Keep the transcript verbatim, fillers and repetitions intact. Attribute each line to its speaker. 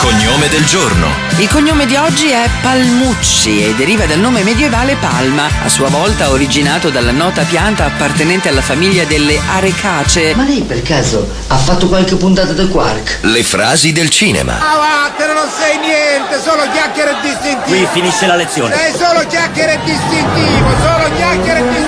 Speaker 1: cognome del giorno.
Speaker 2: Il cognome di oggi è Palmucci e deriva dal nome medievale Palma, a sua volta originato dalla nota pianta appartenente alla famiglia delle Arecacee.
Speaker 3: Ma lei per caso ha fatto qualche puntata da Quark?
Speaker 1: Le frasi del cinema.
Speaker 4: Ah, vattene, non sei niente, solo chiacchiere e distintivo.
Speaker 5: Qui finisce la lezione.
Speaker 4: Sei solo chiacchiere e distintivo, solo chiacchiere e distintivo.